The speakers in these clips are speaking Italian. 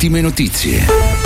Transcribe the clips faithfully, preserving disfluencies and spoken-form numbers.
ultime notizie.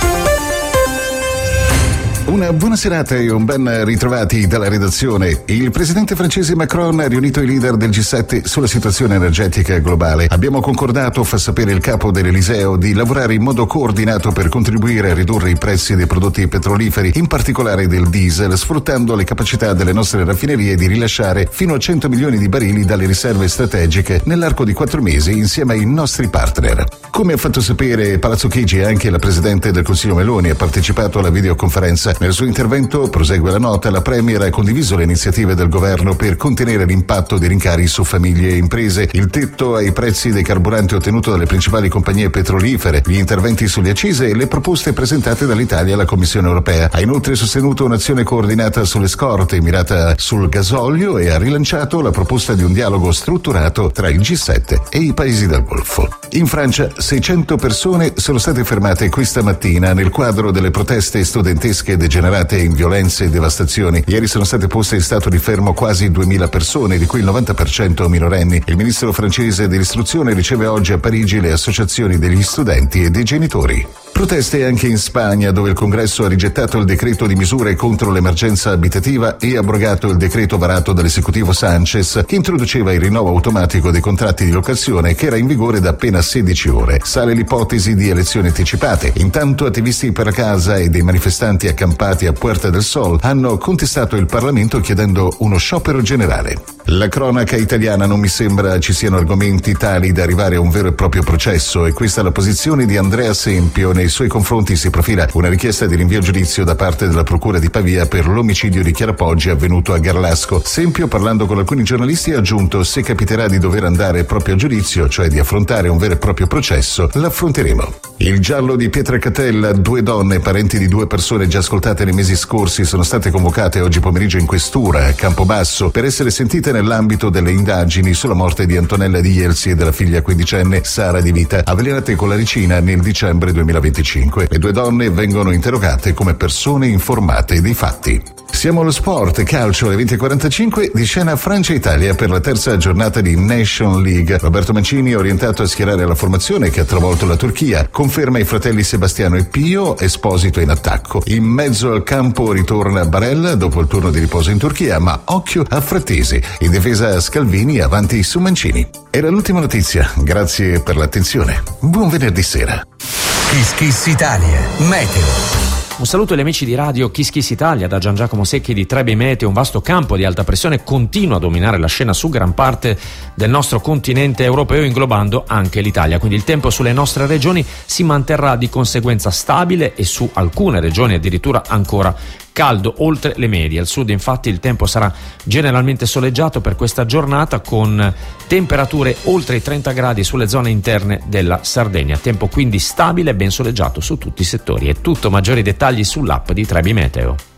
Una buona serata e un ben ritrovati dalla redazione. Il presidente francese Macron ha riunito i leader del G sette sulla situazione energetica globale. Abbiamo concordato, fa sapere il capo dell'Eliseo, di lavorare in modo coordinato per contribuire a ridurre i prezzi dei prodotti petroliferi, in particolare del diesel, sfruttando le capacità delle nostre raffinerie di rilasciare fino a cento milioni di barili dalle riserve strategiche nell'arco di quattro mesi insieme ai nostri partner. Come ha fatto sapere Palazzo Chigi, anche la presidente del Consiglio Meloni ha partecipato alla videoconferenza. Nel suo intervento, prosegue la nota, la Premier ha condiviso le iniziative del governo per contenere l'impatto dei rincari su famiglie e imprese, il tetto ai prezzi dei carburanti ottenuto dalle principali compagnie petrolifere, gli interventi sulle accise e le proposte presentate dall'Italia alla Commissione europea. Ha inoltre sostenuto un'azione coordinata sulle scorte mirata sul gasolio e ha rilanciato la proposta di un dialogo strutturato tra il G sette e i paesi del Golfo. In Francia, seicento persone sono state fermate questa mattina nel quadro delle proteste studentesche degenerate in violenze e devastazioni. Ieri sono state poste in stato di fermo quasi duemila persone, di cui il novanta per cento minorenni. Il ministro francese dell'istruzione riceve oggi a Parigi le associazioni degli studenti e dei genitori. Proteste anche in Spagna, dove il Congresso ha rigettato il decreto di misure contro l'emergenza abitativa e abrogato il decreto varato dall'esecutivo Sánchez, che introduceva il rinnovo automatico dei contratti di locazione, che era in vigore da appena sedici ore. Sale l'ipotesi di elezioni anticipate. Intanto attivisti per la casa e dei manifestanti accampati a Puerta del Sol hanno contestato il Parlamento chiedendo uno sciopero generale. La cronaca italiana: non mi sembra ci siano argomenti tali da arrivare a un vero e proprio processo, e questa è la posizione di Andrea Sempio. Nei suoi confronti si profila una richiesta di rinvio a giudizio da parte della Procura di Pavia per l'omicidio di Chiara Poggi avvenuto a Garlasco. Sempio, parlando con alcuni giornalisti, ha aggiunto: se capiterà di dover andare proprio a giudizio, cioè di affrontare un vero e proprio processo, l'affronteremo. Il giallo di Pietracatella: due donne, parenti di due persone già ascoltate nei mesi scorsi, sono state convocate oggi pomeriggio in questura a Campobasso per essere sentite nell'ambito delle indagini sulla morte di Antonella Di Ielsi e della figlia quindicenne Sara Di Vita, avvelenate con la ricina nel dicembre duemilaventicinque. Le due donne vengono interrogate come persone informate dei fatti. Siamo allo sport, calcio alle venti e quarantacinque, di scena Francia-Italia per la terza giornata di Nation League. Roberto Mancini è orientato a schierare la formazione che ha travolto la Turchia, conferma i fratelli Sebastiano e Pio, Esposito in attacco. In mezzo al campo ritorna Barella dopo il turno di riposo in Turchia, ma occhio a Frattesi, in difesa Scalvini avanti su Mancini. Era l'ultima notizia, grazie per l'attenzione. Buon venerdì sera. Kiss Kiss Italia, meteo. Un saluto agli amici di radio Kiss Kiss Italia da Gian Giacomo Secchi di Trebi Meteo. Un vasto campo di alta pressione continua a dominare la scena su gran parte del nostro continente europeo, inglobando anche l'Italia. Quindi il tempo sulle nostre regioni si manterrà di conseguenza stabile e su alcune regioni addirittura ancora caldo oltre le medie. Al sud infatti il tempo sarà generalmente soleggiato per questa giornata, con temperature oltre i trenta gradi sulle zone interne della Sardegna. Tempo quindi stabile e ben soleggiato su tutti i settori. È tutto, maggiori dettagli sull'app di Trebi Meteo.